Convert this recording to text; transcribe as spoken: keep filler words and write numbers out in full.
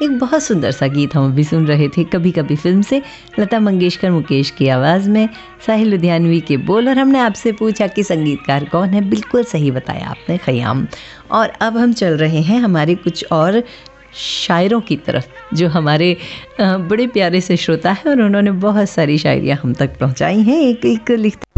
एक बहुत सुंदर सा गीत हम अभी सुन रहे थे कभी कभी फिल्म से, लता मंगेशकर मुकेश की आवाज़ में, साहिल लुधियानवी के बोल। और हमने आपसे पूछा कि संगीतकार कौन है, बिल्कुल सही बताया आपने, खयाम। और अब हम चल रहे हैं हमारे कुछ और शायरों की तरफ, जो हमारे बड़े प्यारे से श्रोता है और उन्होंने बहुत सारी शायरियाँ हम तक पहुँचाई हैं। एक एक लिखते